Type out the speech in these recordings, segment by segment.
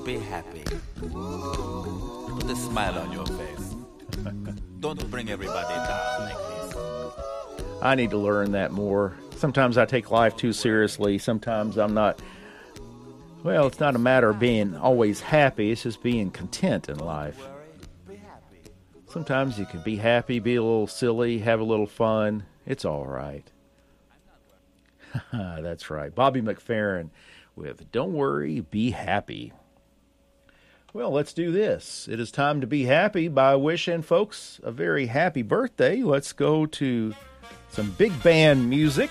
Be happy. Put a smile on your face. Don't bring everybody down like this. I need to learn that more. Sometimes I take life too seriously. Sometimes I'm not. Well, it's not a matter of being always happy. It's just being content in life. Sometimes you can be happy, be a little silly, have a little fun. It's all right. That's right. Bobby McFerrin with Don't Worry, Be Happy. Well, let's do this. It is time to be happy by wishing folks a very happy birthday. Let's go to some big band music.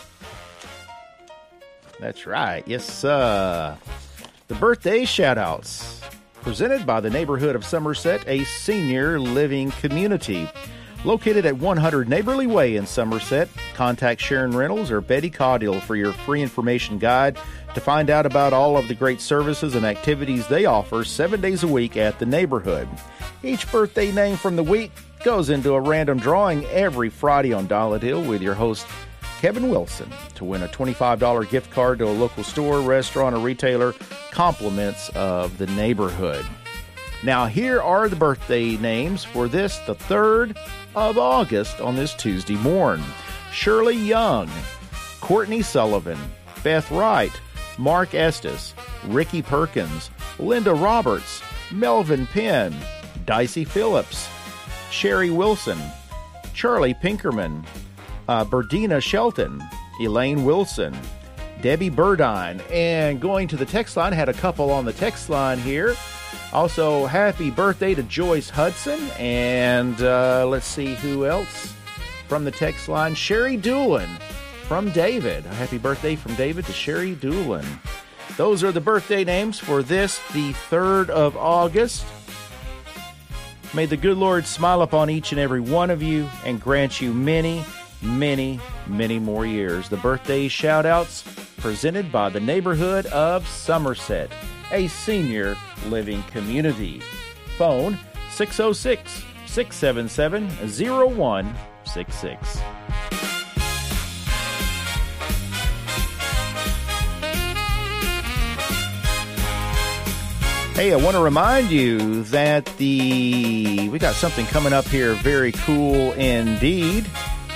That's right. Yes, the birthday shout-outs presented by the neighborhood of Somerset, a senior living community. Located at 100 Neighborly Way in Somerset, contact Sharon Reynolds or Betty Caudill for your free information guide to find out about all of the great services and activities they offer 7 days a week at the neighborhood. Each birthday name from the week goes into a random drawing every Friday on Dial-A Deal with your host, Kevin Wilson, to win a $25 gift card to a local store, restaurant, or retailer, compliments of the neighborhood. Now, here are the birthday names for this, the 3rd of August, on this Tuesday morn. Shirley Young, Courtney Sullivan, Beth Wright, Mark Estes, Ricky Perkins, Linda Roberts, Melvin Penn, Dicey Phillips, Sherry Wilson, Charlie Pinkerman, Berdina Shelton, Elaine Wilson, Debbie Burdine, and going to the text line, had a couple on the text line here. Also, happy birthday to Joyce Hudson, and let's see who else from the text line. Sherry Doolin from David. A happy birthday from David to Sherry Doolin. Those are the birthday names for this, the 3rd of August. May the good Lord smile upon each and every one of you and grant you many, many, many more years. The birthday shout-outs presented by the neighborhood of Somerset, a senior living community. Phone 606-677-0166. Hey, I want to remind you that we got something coming up here very cool indeed.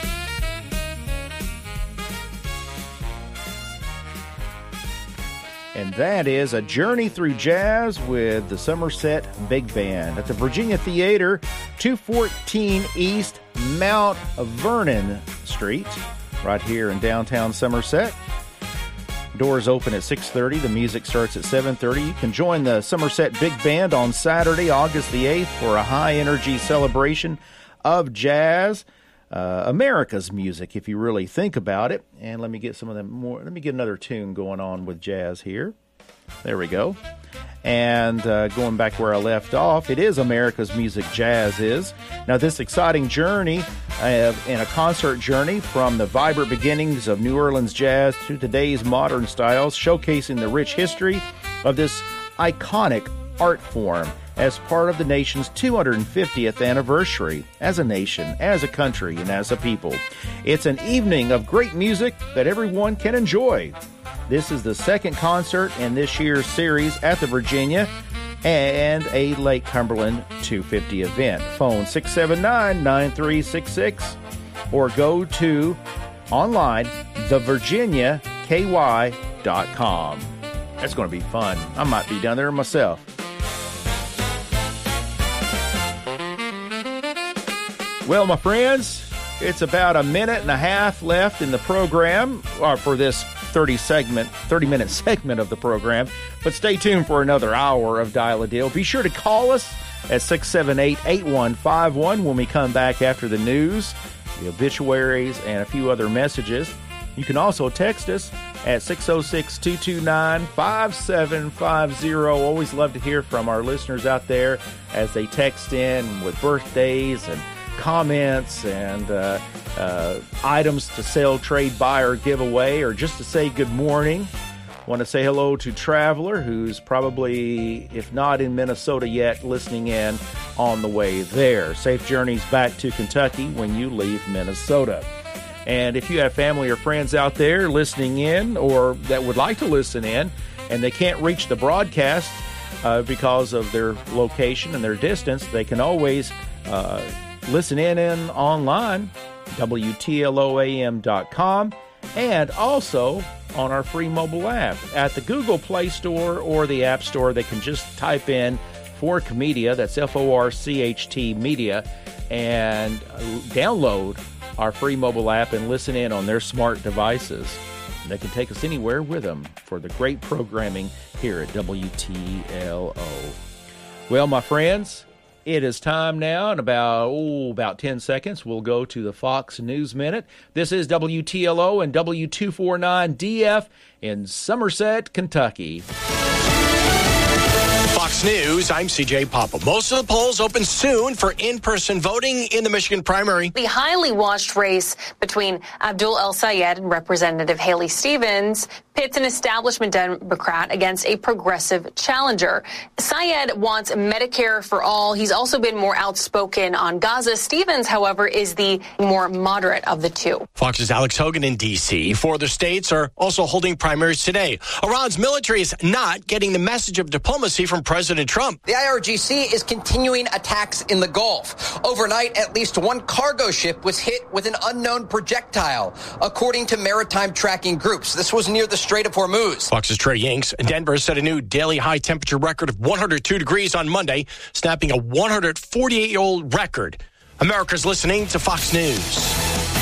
And that is a journey through jazz with the Somerset Big Band at the Virginia Theater, 214 East Mount Vernon Street, right here in downtown Somerset. Doors open at 6:30. The music starts at 7:30. You can join the Somerset Big Band on Saturday, August the 8th, for a high-energy celebration of jazz, America's music, if you really think about it. And let me get some of them more. Let me get another tune going on with jazz here. There we go. And going back where I left off, it is America's music, jazz is. Now, this exciting journey in a concert journey from the vibrant beginnings of New Orleans jazz to today's modern styles, showcasing the rich history of this iconic art form as part of the nation's 250th anniversary as a nation, as a country, and as a people. It's an evening of great music that everyone can enjoy. This is the second concert in this year's series at the Virginia and a Lake Cumberland 250 event. Phone 679-9366 or go to online thevirginiaky.com. That's going to be fun. I might be down there myself. Well, my friends, it's about a minute and a half left in the program, or for this 30-minute segment of the program. But stay tuned for another hour of Dial-A Deal. Be sure to call us at 678-8151 when we come back after the news, the obituaries, and a few other messages. You can also text us at 606-229-5750. Always love to hear from our listeners out there as they text in with birthdays and comments and items to sell, trade, buy, or give away, or just to say good morning. Want to say hello to Traveler, who's probably, if not in Minnesota yet, listening in on the way there. Safe journeys back to Kentucky when you leave Minnesota. And if you have family or friends out there listening in or that would like to listen in and they can't reach the broadcast because of their location and their distance, they can always listen in online, WTLOAM.com, and also on our free mobile app. At the Google Play Store or the App Store, they can just type in Forch Media, that's Forcht Media, and download our free mobile app and listen in on their smart devices. They can take us anywhere with them for the great programming here at WTLO. Well, my friends, it is time now. In about 10 seconds, we'll go to the Fox News Minute. This is WTLO and W249DF in Somerset, Kentucky. Fox News, I'm CJ Papa. Most of the polls open soon for in-person voting in the Michigan primary. The highly watched race between Abdul El-Sayed and Representative Haley Stevens pits an establishment Democrat against a progressive challenger. Sayed wants Medicare for all. He's also been more outspoken on Gaza. Stevens, however, is the more moderate of the two. Fox's Alex Hogan in D.C. Four other states are also holding primaries today. Iran's military is not getting the message of diplomacy from President Trump. The IRGC is continuing attacks in the Gulf. Overnight, at least one cargo ship was hit with an unknown projectile, according to maritime tracking groups. This was near the Strait of Hormuz. Fox's Trey Yanks. Denver set a new daily high temperature record of 102 degrees on Monday, snapping a 148-year-old record. America's listening to Fox News.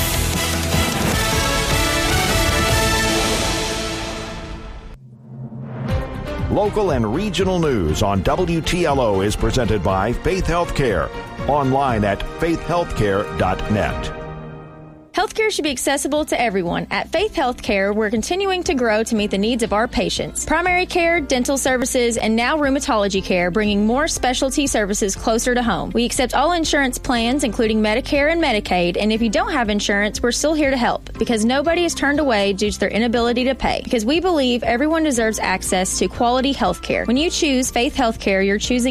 Local and regional news on WTLO is presented by Faith Healthcare. Online at faithhealthcare.net. Healthcare should be accessible to everyone. At Faith Healthcare, we're continuing to grow to meet the needs of our patients. Primary care, dental services, and now rheumatology care, bringing more specialty services closer to home. We accept all insurance plans, including Medicare and Medicaid, and if you don't have insurance, we're still here to help, because nobody is turned away due to their inability to pay, because we believe everyone deserves access to quality healthcare. When you choose Faith Healthcare, you're choosing